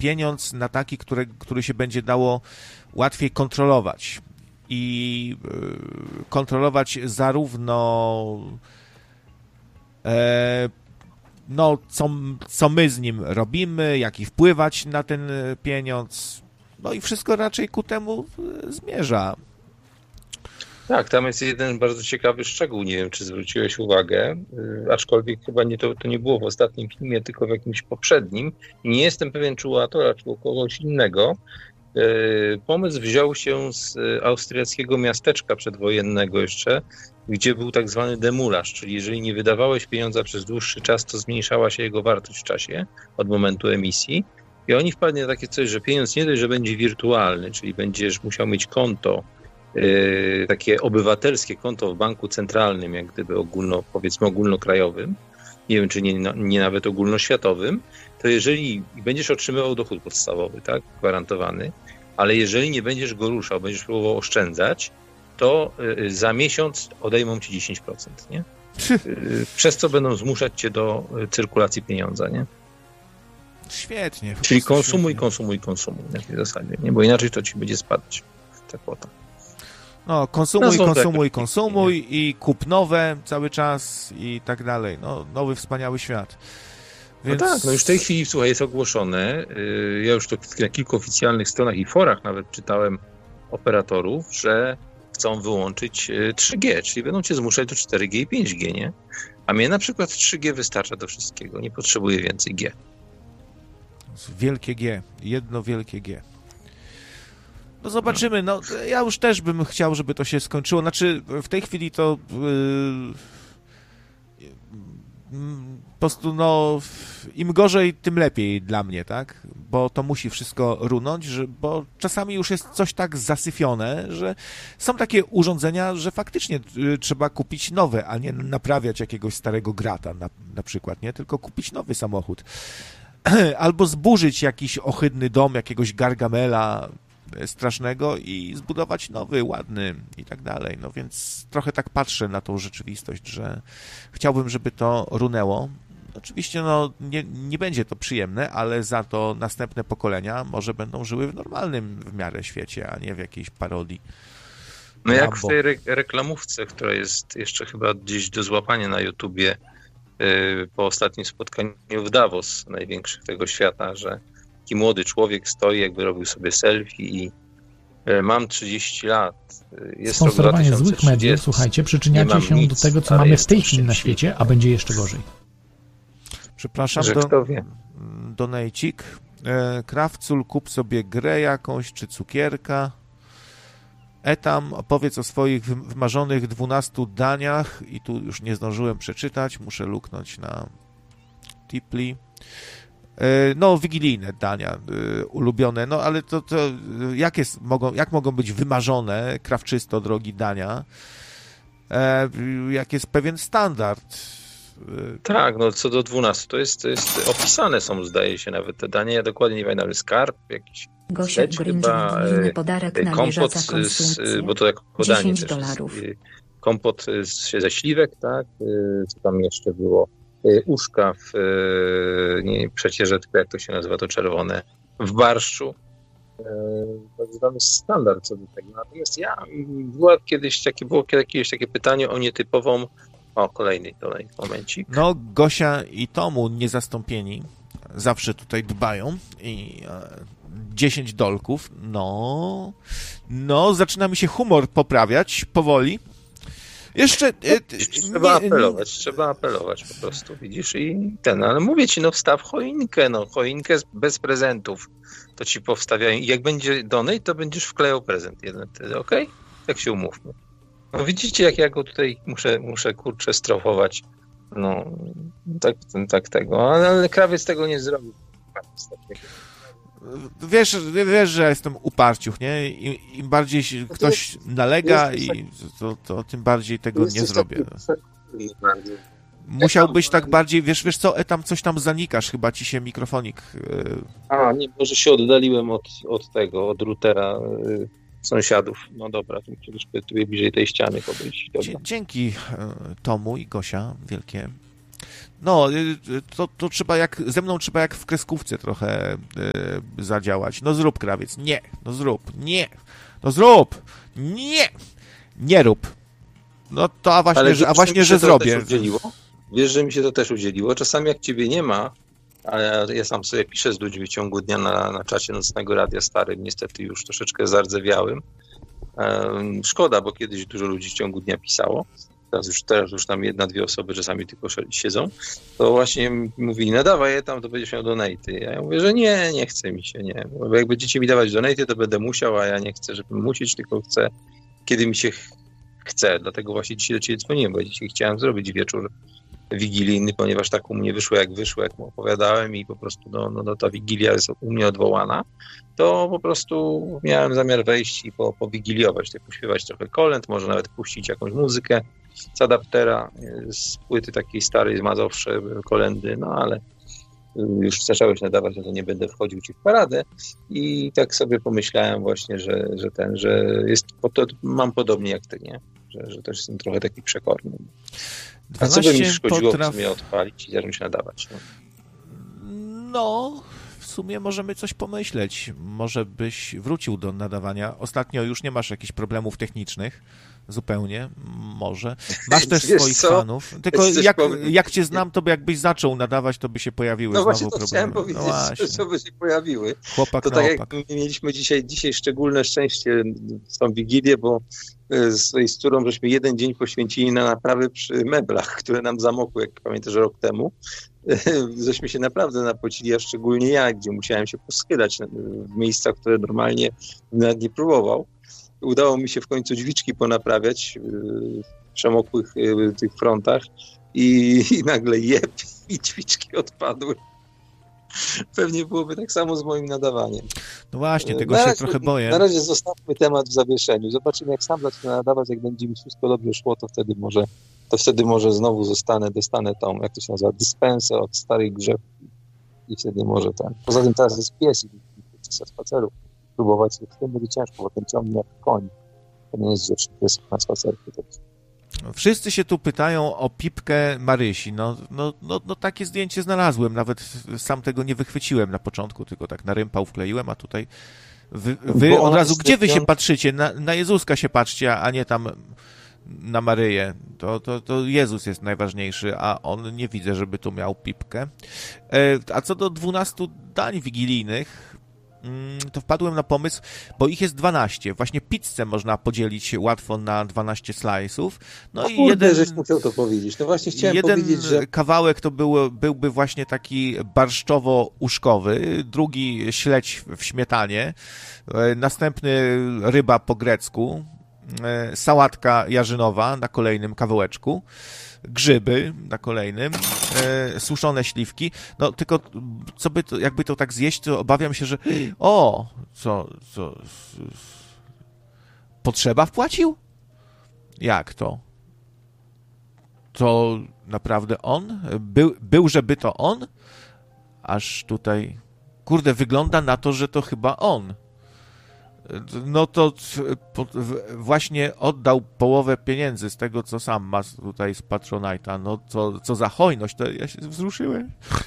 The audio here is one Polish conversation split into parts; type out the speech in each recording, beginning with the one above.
pieniądz na taki, który się będzie dało łatwiej kontrolować. I kontrolować zarówno no, co my z nim robimy, jak i wpływać na ten pieniądz. No i wszystko raczej ku temu zmierza. Tak, tam jest jeden bardzo ciekawy szczegół, nie wiem, czy zwróciłeś uwagę, aczkolwiek chyba to nie było w ostatnim filmie, tylko w jakimś poprzednim. I nie jestem pewien, czy u autora, czy u kogoś innego. Pomysł wziął się z austriackiego miasteczka przedwojennego jeszcze, gdzie był tak zwany demulaż, czyli jeżeli nie wydawałeś pieniądza przez dłuższy czas, to zmniejszała się jego wartość w czasie od momentu emisji. I oni wpadli na takie coś, że pieniądz nie dość, że będzie wirtualny, czyli będziesz musiał mieć konto, takie obywatelskie konto w banku centralnym, jak gdyby powiedzmy ogólnokrajowym, nie wiem, czy nie nawet ogólnoświatowym, to jeżeli będziesz otrzymywał dochód podstawowy, tak, gwarantowany, ale jeżeli nie będziesz go ruszał, będziesz próbował oszczędzać, to za miesiąc odejmą ci 10%, nie? Przez co będą zmuszać cię do cyrkulacji pieniądza, nie? Świetnie. Czyli konsumuj na tej zasadzie, nie? Bo inaczej to ci będzie spadać ta kwota. No, konsumuj i kup nowe cały czas i tak dalej. No, nowy, wspaniały świat. Więc... No tak, no już w tej chwili, słuchaj, jest ogłoszone, ja już to na kilku oficjalnych stronach i forach nawet czytałem operatorów, że chcą wyłączyć 3G, czyli będą cię zmuszać do 4G i 5G, nie? A mnie na przykład 3G wystarcza do wszystkiego, nie potrzebuję więcej G. Wielkie G, jedno wielkie G. No zobaczymy, no ja już też bym chciał, żeby to się skończyło, znaczy w tej chwili to po prostu no im gorzej, tym lepiej dla mnie, tak? Bo to musi wszystko runąć, bo czasami już jest coś tak zasyfione, że są takie urządzenia, że faktycznie trzeba kupić nowe, a nie naprawiać jakiegoś starego grata na przykład, nie? Tylko kupić nowy samochód. Albo zburzyć jakiś ohydny dom jakiegoś Gargamela strasznego i zbudować nowy, ładny i tak dalej. No więc trochę tak patrzę na tą rzeczywistość, że chciałbym, żeby to runęło. Oczywiście no, nie będzie to przyjemne, ale za to następne pokolenia może będą żyły w normalnym w miarę świecie, a nie w jakiejś parodii. No jak w tej reklamówce, która jest jeszcze chyba gdzieś do złapania na YouTubie po ostatnim spotkaniu w Davos, największych tego świata, że taki młody człowiek stoi, jakby robił sobie selfie i mam 30 lat. Jest Sponsorowanie złych mediów, słuchajcie, przyczyniacie się nic, do tego, co mamy w tej chwili na świecie, a będzie jeszcze gorzej. Przepraszam, donejcik. Krawcul, kup sobie grę jakąś, czy cukierka. Etam, opowiedz o swoich wymarzonych 12 daniach i tu już nie zdążyłem przeczytać, muszę luknąć na Tipli. No, wigilijne dania ulubione, no ale to jak mogą być wymarzone, krawczysto drogi dania, jak jest pewien standard. Tak, no co do 12, to jest opisane są, zdaje się, nawet te dania, ja dokładnie nie pamiętam, skarb jakiś, Gosia chyba, podarek na kompot, bo to jako podanie $10. Kompot ze śliwek, tak, co tam jeszcze było, uszka przecież jak to się nazywa, to czerwone, w barszczu. To jest standard co do tego. Natomiast było jakieś takie pytanie o nietypową. O, kolejny momencik. No, Gosia i Tomu niezastąpieni zawsze tutaj dbają i 10 dolków, no, zaczyna mi się humor poprawiać powoli. Jeszcze trzeba apelować po prostu, widzisz, ale mówię ci, wstaw choinkę bez prezentów, to ci powstawiają i jak będzie donate, to będziesz wklejał prezent jeden wtedy, okej? Tak się umówmy. No widzicie, jak ja go tutaj muszę kurczę strofować, tak tego, ale krawiec tego nie zrobił. Wiesz, że jestem uparciuch, nie? Im bardziej ktoś nalega, to tym bardziej tego nie zrobię. Musiałbyś tak bardziej, wiesz co, tam coś tam zanikasz, chyba ci się mikrofonik... nie, może się oddaliłem od routera sąsiadów. No dobra, to muszę bliżej tej ściany podejść. Dzięki Tomu i Gosia, wielkie. No, to trzeba ze mną trzeba jak w kreskówce trochę zadziałać. No zrób, krawiec. Nie. No zrób. Nie. No zrób. Nie. Nie rób. No to a właśnie, że zrobię. Wiesz, że mi się to też udzieliło. Czasami jak ciebie nie ma, a ja sam sobie piszę z ludźmi w ciągu dnia na czacie Nocnego Radia starym, niestety już troszeczkę zardzewiałym. Szkoda, bo kiedyś dużo ludzi w ciągu dnia pisało. Teraz już tam 1-2 osoby czasami tylko siedzą. To właśnie mówili, nadawaj je tam, to będziesz miał donaty. Ja mówię, że nie chce mi się, nie. Bo jak będziecie mi dawać donaty, to będę musiał, a ja nie chcę, żeby musieć, tylko chcę, kiedy mi się chce. Dlatego właśnie dzisiaj do ciebie dzwoniłem, bo dzisiaj chciałem zrobić wieczór wigilijny, ponieważ tak u mnie wyszło, jak mu opowiadałem i po prostu ta wigilia jest u mnie odwołana, to po prostu miałem zamiar wejść i powigiliować, tak pośpiewać trochę kolęd, może nawet puścić jakąś muzykę z adaptera, z płyty takiej starej, z Mazowsze, kolendy, no ale już zacząłeś nadawać, no to nie będę wchodził ci w paradę i tak sobie pomyślałem właśnie, że mam podobnie jak ty, nie? Że też jestem trochę taki przekorny. A co by mi szkodziło w sumie odpalić i zacząć nadawać? No, w sumie możemy coś pomyśleć. Może byś wrócił do nadawania. Ostatnio już nie masz jakichś problemów technicznych. Zupełnie. Może. Masz też swoich fanów. Tylko jak cię znam, to jakbyś zaczął nadawać, to by się pojawiły znowu problemy. No chciałem powiedzieć, że by się pojawiły. Chłopak to na tak opak. Jak mieliśmy dzisiaj szczególne szczęście w tą Wigilię, bo z którą żeśmy jeden dzień poświęcili na naprawy przy meblach, które nam zamokły, jak pamiętasz, rok temu. Żeśmy się naprawdę napocili, a szczególnie ja, gdzie musiałem się poschylać w miejscach, które normalnie nawet nie próbował. Udało mi się w końcu drzwiczki ponaprawiać w przemokłych tych frontach i nagle i drzwiczki odpadły. Pewnie byłoby tak samo z moim nadawaniem. No właśnie, tego się trochę boję. Na razie zostawmy temat w zawieszeniu. Zobaczymy, jak sam zacznę nadawać, jak będzie mi wszystko dobrze szło, to wtedy może znowu dostanę tą, jak to się nazywa, dyspensę od starych grzewki i wtedy może ten. Poza tym teraz jest pies i podczas spaceru próbować, w tym będzie ciężko, bo ten ciągnie jak koń. To nie jest rzecz, pies na spacerku. Wszyscy się tu pytają o pipkę Marysi. No takie zdjęcie znalazłem. Nawet sam tego nie wychwyciłem na początku, tylko tak na rympał wkleiłem, a tutaj wy od razu, gdzie wy się patrzycie? Na Jezuska się patrzcie, a nie tam na Maryję. To Jezus jest najważniejszy, a on nie widzę, żeby tu miał pipkę. A co do 12 dań wigilijnych, to wpadłem na pomysł, bo ich jest 12. Właśnie pizzę można podzielić łatwo na 12 slice'ów. No i żeś musiał to powiedzieć. No właśnie chciałem powiedzieć, że jeden kawałek to byłby właśnie taki barszczowo-uszkowy, drugi śledź w śmietanie, następny ryba po grecku, sałatka jarzynowa na kolejnym kawałeczku, grzyby na kolejnym, suszone śliwki. No tylko jakby to tak zjeść, to obawiam się, że Potrzeba wpłacił? Jak to? To naprawdę on? Żeby to on? Aż tutaj, kurde, wygląda na to, że to chyba on. No to właśnie oddał połowę pieniędzy z tego, co sam ma tutaj z Patronite'a. No co za hojność, to ja się wzruszyłem.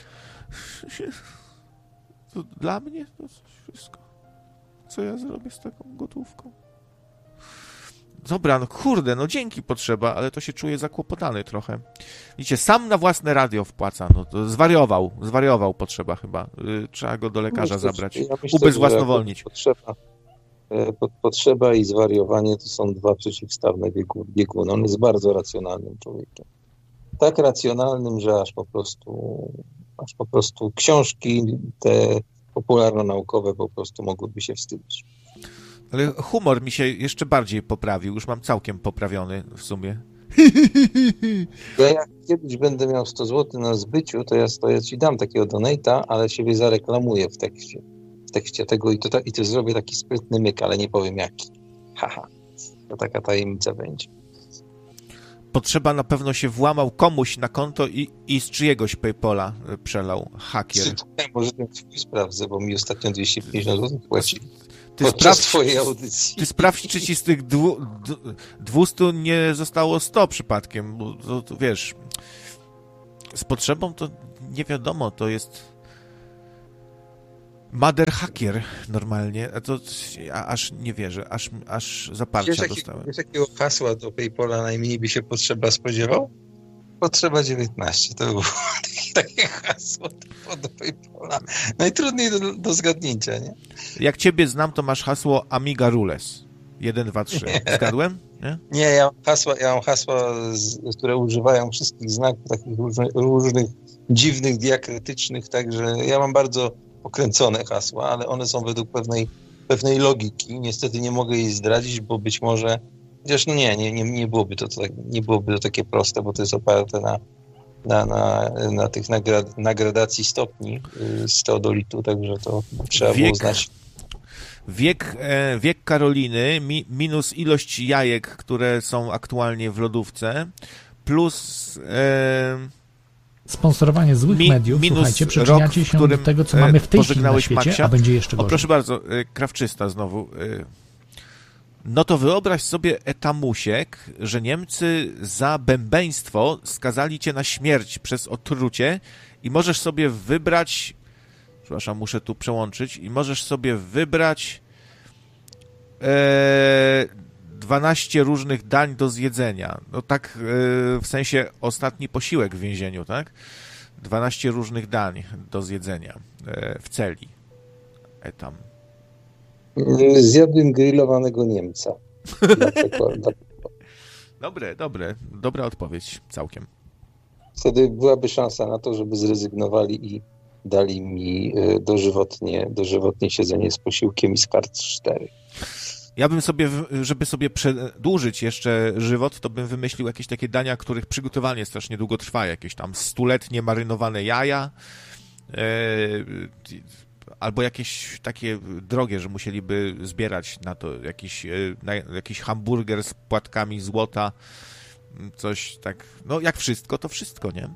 To dla mnie to wszystko. Co ja zrobię z taką gotówką? Dobra, no kurde, no dzięki Potrzeba, ale to się czuję zakłopotany trochę. Widzicie, sam na własne radio wpłaca, no to zwariował Potrzeba chyba. Trzeba go do lekarza zabrać, ubezwłasnowolnić. Potrzeba i zwariowanie to są dwa przeciwstawne bieguny. On jest bardzo racjonalnym człowiekiem. Tak racjonalnym, że aż po prostu książki te popularno-naukowe po prostu mogłyby się wstydzić. Ale humor mi się jeszcze bardziej poprawił. Już mam całkiem poprawiony w sumie. Ja jak kiedyś będę miał 100 zł na zbyciu, to ja ci dam takiego donate'a, ale siebie zareklamuję w tekście tego i to zrobię taki sprytny myk, ale nie powiem jaki. Haha. To taka tajemnica będzie. Potrzeba na pewno się włamał komuś na konto i z czyjegoś PayPala przelał hakier. Może ten twój sprawdzę, bo mi ostatnio 250 zł płaci. Podczas twojej audycji. Ty sprawdź, czy ci z tych 200 nie zostało 100 przypadkiem, bo to wiesz, Z potrzebą to nie wiadomo, to jest Mother Hacker normalnie, a to ja aż nie wierzę, aż zaparcia dostałem. Wiesz, jakiego hasła do PayPala najmniej by się potrzeba spodziewał? Potrzeba 19, to było takie hasło do PayPala. Najtrudniej do zgadnięcia, nie? Jak ciebie znam, to masz hasło Amiga Rules. 1, 2, 3. Zgadłem? Nie, ja mam hasła, które używają wszystkich znaków, takich różnych dziwnych, diakrytycznych, także ja mam bardzo pokręcone hasła, ale one są według pewnej logiki. Niestety nie mogę jej zdradzić, bo być może, chociaż nie byłoby to takie proste, bo to jest oparte na tych nagradacji stopni z teodolitu, także to trzeba było znać. Wiek Karoliny minus ilość jajek, które są aktualnie w lodówce, plus sponsorowanie złych mediów, słuchajcie, przyczyniacie się do tego, co mamy w tej chwili na świecie, Maksia, a będzie jeszcze gorzej. Proszę bardzo, Krawczysta znowu. No to wyobraź sobie, Etamusiek, że Niemcy za bębeństwo skazali cię na śmierć przez otrucie i możesz sobie wybrać, przepraszam, muszę tu przełączyć, i możesz sobie wybrać 12 różnych dań do zjedzenia. No tak w sensie ostatni posiłek w więzieniu, tak? 12 różnych dań do zjedzenia w celi. Etam. Zjadłem grillowanego Niemca. Dobra odpowiedź całkiem. Wtedy byłaby szansa na to, żeby zrezygnowali i dali mi dożywotnie siedzenie z posiłkiem i z kart 4. Ja bym sobie, żeby sobie przedłużyć jeszcze żywot, to bym wymyślił jakieś takie dania, których przygotowanie strasznie długo trwa. Jakieś tam 100-letnie marynowane jaja, albo jakieś takie drogie, że musieliby zbierać na to jakiś hamburger z płatkami złota, coś tak, no jak wszystko, to wszystko, nie?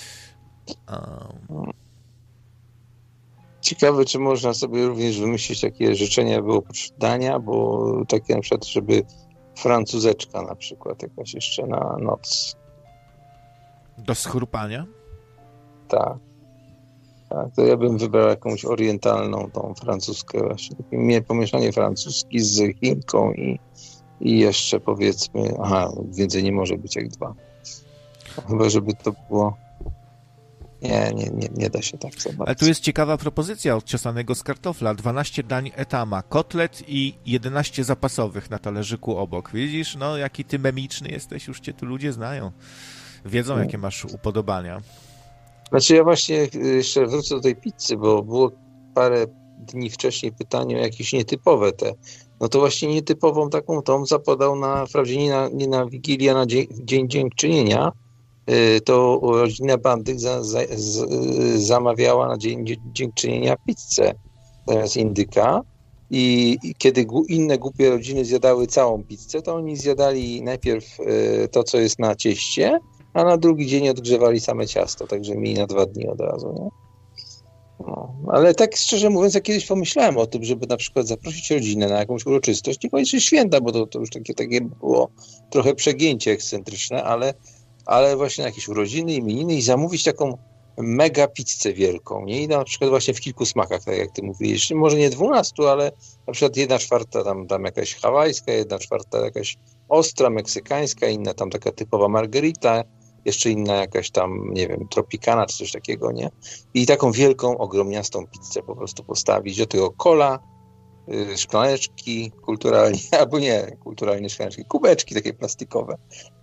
Ciekawe, czy można sobie również wymyślić takie życzenia oprócz dania, bo takie na przykład, żeby francuzeczka na przykład jakaś jeszcze na noc. Do schrupania? Tak, to ja bym wybrał jakąś orientalną, tą francuskę właśnie. Pomieszanie francuski z Chinką i jeszcze powiedzmy, więcej nie może być jak 2. Chyba, żeby to było... Nie da się tak zobaczyć. Ale tu jest ciekawa propozycja od ciosanego z kartofla. 12 dań etama, kotlet i 11 zapasowych na talerzyku obok. Widzisz, no jaki ty memiczny jesteś, już cię tu ludzie znają. Wiedzą, jakie masz upodobania. Znaczy ja właśnie jeszcze wrócę do tej pizzy, bo było parę dni wcześniej pytanie o jakieś nietypowe te. No to właśnie nietypową taką Tom zapodał wprawdzie nie na Wigilię, a na Dzień Dziękczynienia. To rodzina Bandyk zamawiała na Dzień Dziękczynienia pizzę zamiast indyka i kiedy inne głupie rodziny zjadały całą pizzę, to oni zjadali najpierw to, co jest na cieście, a na drugi dzień odgrzewali same ciasto, także mieli na 2 dni od razu, nie? No, ale tak szczerze mówiąc, ja kiedyś pomyślałem o tym, żeby na przykład zaprosić rodzinę na jakąś uroczystość, niekoniecznie święta, bo to już takie było trochę przegięcie ekscentryczne, ale właśnie na jakieś urodziny, imieniny i zamówić taką mega pizzę wielką, nie? I na przykład właśnie w kilku smakach, tak jak ty mówisz, może nie 12, ale na przykład 1/4 tam jakaś hawajska, 1/4 jakaś ostra, meksykańska, inna tam taka typowa margarita, jeszcze inna jakaś tam, nie wiem, tropikana czy coś takiego, nie? I taką wielką, ogromniastą pizzę po prostu postawić, do tego cola, szklaneczki kulturalnie, albo nie, kulturalnie szklaneczki, kubeczki takie plastikowe.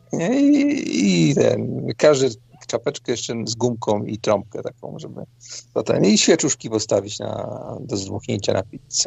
I każdy czapeczkę jeszcze z gumką i trąbkę taką, żeby potem i świeczuszki postawić do zdmuchnięcia na pizzę.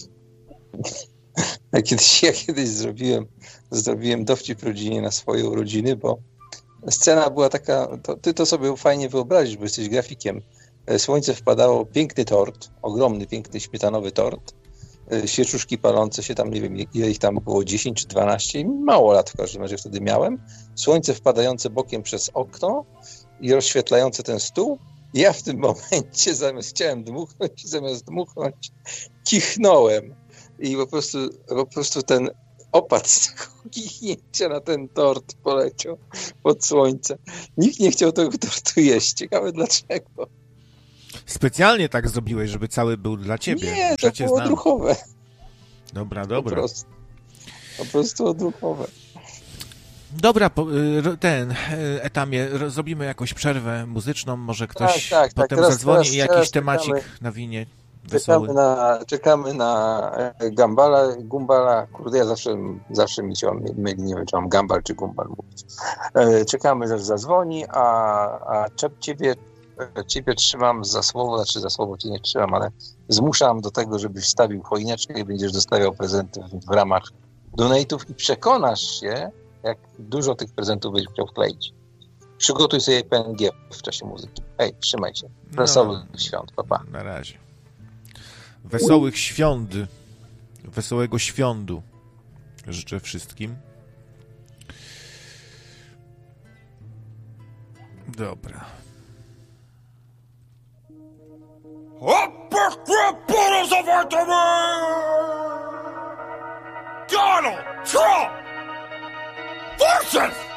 Ja kiedyś zrobiłem dowcip rodzinie na swoje urodziny, bo scena była taka, ty to sobie fajnie wyobrazisz, bo jesteś grafikiem. Słońce wpadało, piękny tort, ogromny, piękny śmietanowy tort, świeczuszki palące się tam, nie wiem ile ich tam było, 10 czy 12, mało lat w każdym razie wtedy miałem, słońce wpadające bokiem przez okno i rozświetlające ten stół. Ja w tym momencie chciałem dmuchnąć, zamiast dmuchnąć kichnąłem i po prostu ten opadł z tego kichnięcia na ten tort, poleciał pod słońce. Nikt nie chciał tego tortu jeść. Ciekawe dlaczego. Specjalnie tak zrobiłeś, żeby cały był dla ciebie. Nie, to było odruchowe. Dobra. Po prostu odruchowe. Dobra, Etamie, zrobimy jakąś przerwę muzyczną, może ktoś potem zadzwoni i jakiś temacik nawinie wesoły. Czekamy na Gumbala. Kurde, ja zawsze mi się myli, nie wiem, czy mam Gumbal czy Gumbal mówić. Czekamy, że zadzwoni, a ciebie trzymam za słowo cię nie trzymam, ale zmuszam do tego, żebyś wstawił choineczkę i będziesz dostawiał prezenty w ramach donate'ów i przekonasz się, jak dużo tych prezentów będziesz chciał wkleić. Przygotuj sobie PNG w czasie muzyki. Hej, trzymaj się. Wesołych świąt, papa. Na razie. Wesołych świąt. Wesołego świątu życzę wszystkim. Dobra. Donald Trump versus